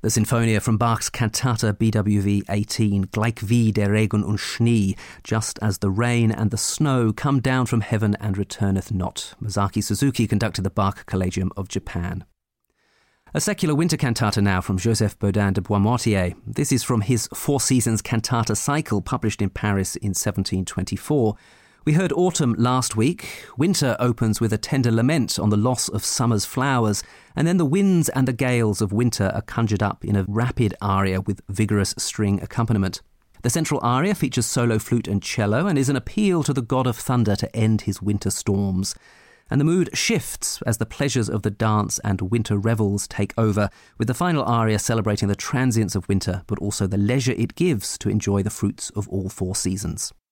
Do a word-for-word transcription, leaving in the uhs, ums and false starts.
The Sinfonia from Bach's Cantata B W V eighteen, Gleich wie der Regen und Schnee, just as the rain and the snow come down from heaven and returneth not. Masaki Suzuki conducted the Bach Collegium of Japan. A secular winter cantata now from Joseph Bodin de Boismortier. This is from his Four Seasons Cantata Cycle, published in Paris in seventeen twenty-four. We heard Autumn last week. Winter opens with a tender lament on the loss of summer's flowers, and then the winds and the gales of winter are conjured up in a rapid aria with vigorous string accompaniment. The central aria features solo flute and cello and is an appeal to the god of thunder to end his winter storms. And the mood shifts as the pleasures of the dance and winter revels take over, with the final aria celebrating the transience of winter, but also the leisure it gives to enjoy the fruits of all four seasons.